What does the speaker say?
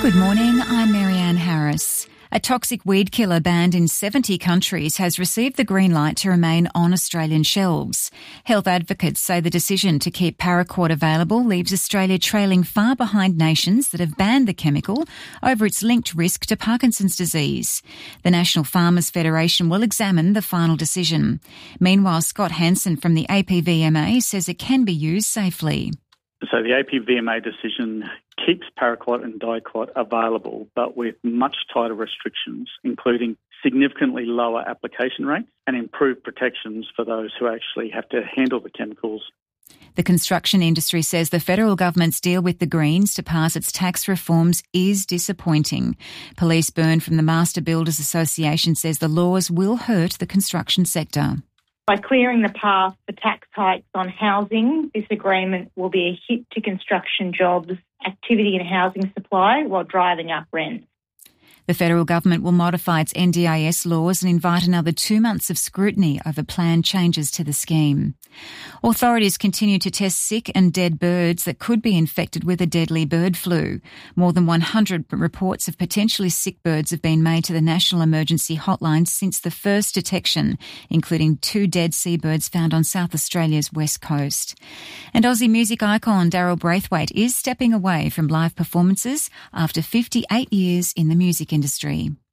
Good morning, I'm Marianne Harris. A toxic weed killer banned in 70 countries has received the green light to remain on Australian shelves. Health advocates say the decision to keep paraquat available leaves Australia trailing far behind nations that have banned the chemical over its linked risk to Parkinson's disease. The National Farmers Federation will examine the final decision. Meanwhile, Scott Hansen from the APVMA says it can be used safely. So the APVMA decision keeps paraquat and diquat available, but with much tighter restrictions, including significantly lower application rates and improved protections for those who actually have to handle the chemicals. The construction industry says the federal government's deal with the Greens to pass its tax reforms is disappointing. Police Byrne from the Master Builders Association says the laws will hurt the construction sector. By clearing the path for tax hikes on housing, this agreement will be a hit to construction jobs, activity and housing supply while driving up rents. The federal government will modify its NDIS laws and invite another 2 months of scrutiny over planned changes to the scheme. Authorities continue to test sick and dead birds that could be infected with a deadly bird flu. More than 100 reports of potentially sick birds have been made to the National Emergency Hotline since the first detection, including 2 dead seabirds found on South Australia's west coast. And Aussie music icon Daryl Braithwaite is stepping away from live performances after 58 years in the music industry.